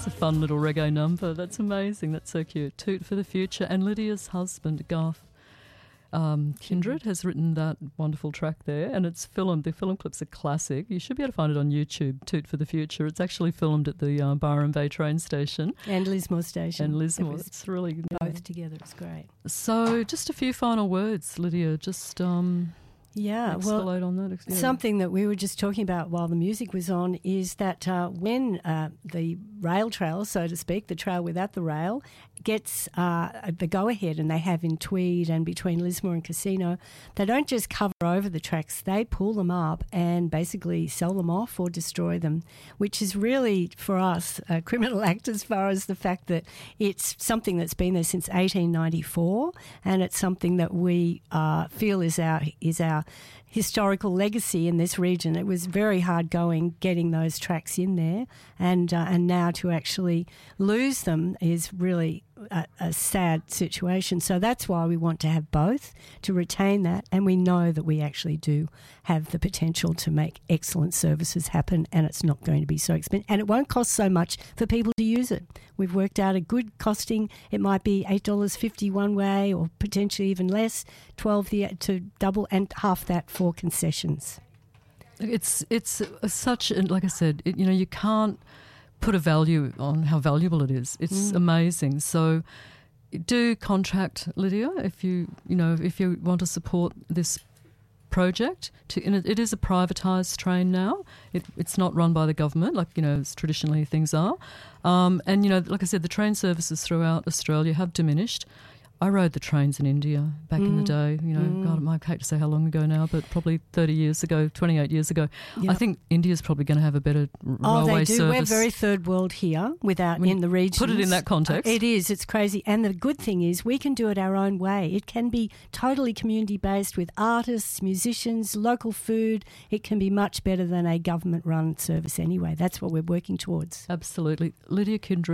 That's a fun little reggae number. That's amazing. That's so cute. Toot for the Future. And Lydia's husband, Garth Kindred, has written that wonderful track there, and it's filmed. The film clip's a classic. You should be able to find it on YouTube, Toot for the Future. It's actually filmed at the Byron Bay train station. And Lismore station. And Lismore. It's really... Both together. It's great. So just a few final words, Lydia. Just... on that. Yeah. Something that we were just talking about while the music was on is that when the rail trail, so to speak, the trail without the rail, gets the go-ahead, and they have in Tweed and between Lismore and Casino, they don't just cover over the tracks, they pull them up and basically sell them off or destroy them, which is really, for us, a criminal act as far as the fact that it's something that's been there since 1894, and it's something that we feel is our historical legacy in this region. It was very hard going getting those tracks in there, and now to actually lose them is really a sad situation. So that's why we want to have both, to retain that, and we know that we actually do have the potential to make excellent services happen, and it's not going to be so expensive, and it won't cost so much for people to use it. We've worked out a good costing. It might be $8.50 one way, or potentially even less, $12 to double, and half that for concessions. It's such, like I said, you can't put a value on how valuable it is. It's amazing. So do contact Lydia if you want to support this project. It is a privatised train now. It's not run by the government like as traditionally things are. And like I said, the train services throughout Australia have diminished. I rode the trains in India back in the day. God, I hate to say how long ago now, but probably 30 years ago, 28 years ago. Yep. I think India's probably going to have a better railway service. Oh, they do. We're very third world here in the regions. Put it in that context. It is. It's crazy. And the good thing is we can do it our own way. It can be totally community-based with artists, musicians, local food. It can be much better than a government-run service anyway. That's what we're working towards. Absolutely. Lydia Kindred.